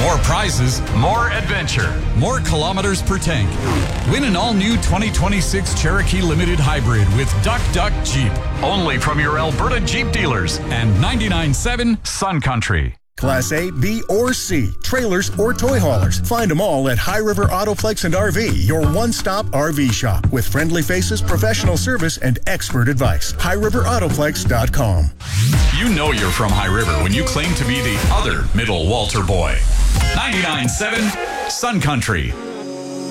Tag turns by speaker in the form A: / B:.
A: More prizes, more adventure, more kilometers per tank. Win an all-new 2026 Cherokee Limited Hybrid with Duck Duck Jeep. Only from your Alberta Jeep dealers and 99.7 Sun Country.
B: Class A, B, or C, trailers or toy haulers. Find them all at High River Autoplex and RV, your one-stop RV shop with friendly faces, professional service, and expert advice. HighRiverAutoplex.com.
A: You know you're from High River when you claim to be the other Middle Walter boy. 99.7 Sun Country.